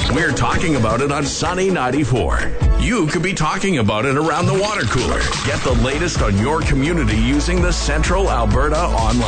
we're talking about it on Sunny 94. You could be talking about it around the water cooler. Get the latest on your community using the Central Alberta Online